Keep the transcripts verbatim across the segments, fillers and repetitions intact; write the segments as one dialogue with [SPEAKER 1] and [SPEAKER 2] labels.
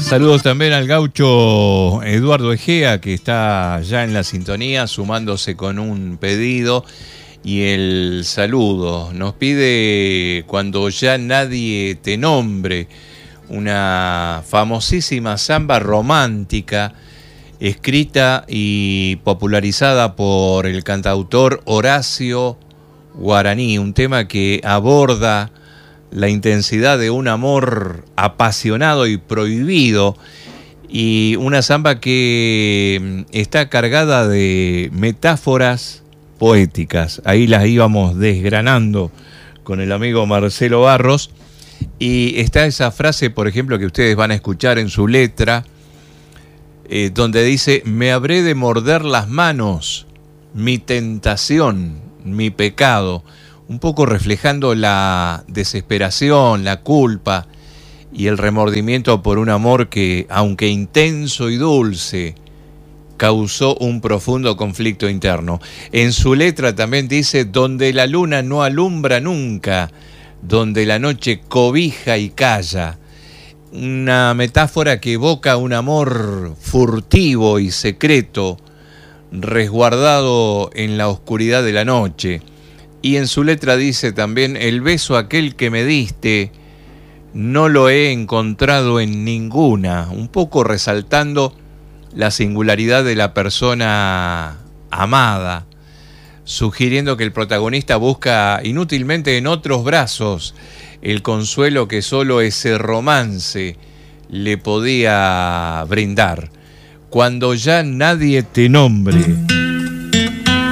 [SPEAKER 1] Saludos también al gaucho Eduardo Egea, que está ya en la sintonía, sumándose con un pedido. Y el saludo nos pide Cuando ya nadie te nombre, una famosísima samba romántica escrita y popularizada por el cantautor Horacio Guaraní, un tema que aborda la intensidad de un amor apasionado y prohibido, y una samba que está cargada de metáforas poéticas. Ahí las íbamos desgranando con el amigo Marcelo Barros, y está esa frase, por ejemplo, que ustedes van a escuchar en su letra, eh, donde dice: me habré de morder las manos, mi tentación, mi pecado, un poco reflejando la desesperación, la culpa y el remordimiento por un amor que, aunque intenso y dulce, causó un profundo conflicto interno. En su letra también dice: donde la luna no alumbra nunca, donde la noche cobija y calla. Una metáfora que evoca un amor furtivo y secreto, resguardado en la oscuridad de la noche. Y en su letra dice también: el beso aquel que me diste no lo he encontrado en ninguna, un poco resaltando la singularidad de la persona amada, sugiriendo que el protagonista busca inútilmente en otros brazos el consuelo que solo ese romance le podía brindar. Cuando ya nadie te nombre.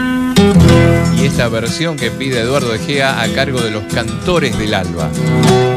[SPEAKER 1] Y esta versión que pide Eduardo Egea a cargo de los Cantores del Alba.